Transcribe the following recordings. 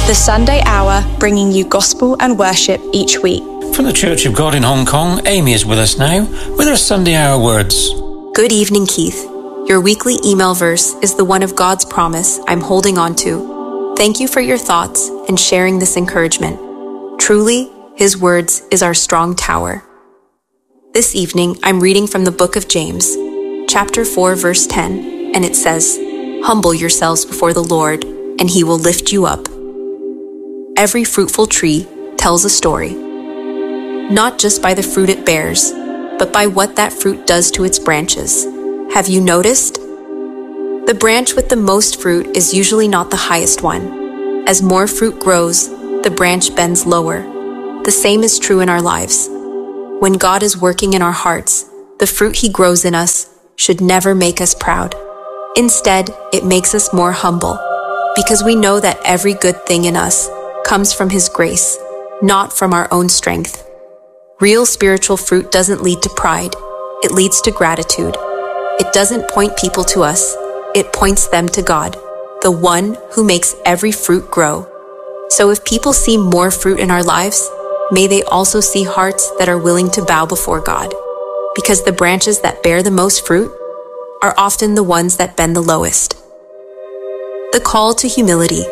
The Sunday Hour, bringing you gospel and worship each week. From the Church of God in Hong Kong, Amy is with us now with her Sunday Hour words. Good evening, Keith. Your weekly email verse is the one of God's promise I'm holding on to. Thank you for your thoughts and sharing this encouragement. Truly, His words is our strong tower. This evening, I'm reading from the book of James, chapter 4, verse 10, and it says, "Humble yourselves before the Lord, and He will lift you up." Every fruitful tree tells a story, not just by the fruit it bears, but by what that fruit does to its branches. Have you noticed? The branch with the most fruit is usually not the highest one. As more fruit grows, the branch bends lower. The same is true in our lives. When God is working in our hearts, the fruit He grows in us should never make us proud. Instead, it makes us more humble, because we know that every good thing in us comes from His grace, not from our own strength. Real spiritual fruit doesn't lead to pride. It leads to gratitude. It doesn't point people to us. It points them to God, the one who makes every fruit grow. So if people see more fruit in our lives, may they also see hearts that are willing to bow before God, because the branches that bear the most fruit are often the ones that bend the lowest. The call to humility.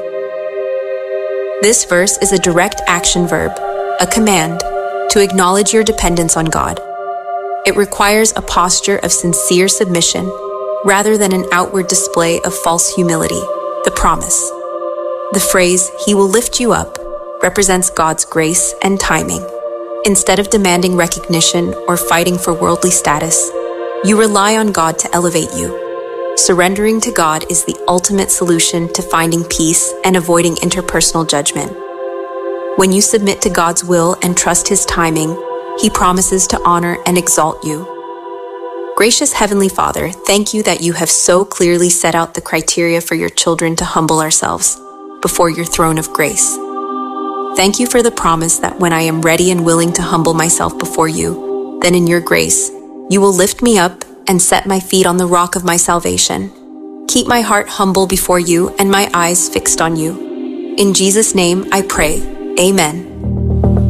This verse is a direct action verb, a command, to acknowledge your dependence on God. It requires a posture of sincere submission rather than an outward display of false humility, the promise. The phrase, "He will lift you up," represents God's grace and timing. Instead of demanding recognition or fighting for worldly status, you rely on God to elevate you. Surrendering to God is the ultimate solution to finding peace and avoiding interpersonal judgment. When you submit to God's will and trust His timing, He promises to honor and exalt you. Gracious Heavenly Father, thank you that you have so clearly set out the criteria for your children to humble ourselves before your throne of grace. Thank you for the promise that when I am ready and willing to humble myself before you, then in your grace, you will lift me up and set my feet on the rock of my salvation. Keep my heart humble before you and my eyes fixed on you. In Jesus' name I pray. Amen.